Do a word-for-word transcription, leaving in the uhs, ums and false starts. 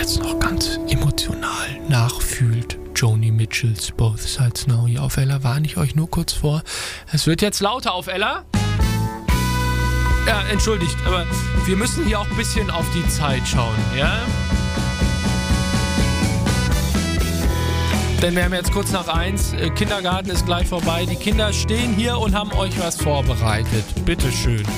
jetzt noch ganz emotional nachfühlt. Joni Mitchells Both Sides Now hier auf Ella. Warne ich euch nur kurz vor. Es wird jetzt lauter auf Ella. Ja, entschuldigt, aber wir müssen hier auch ein bisschen auf die Zeit schauen, ja? Denn wir haben jetzt kurz nach eins, Kindergarten ist gleich vorbei. Die Kinder stehen hier und haben euch was vorbereitet. Bitteschön.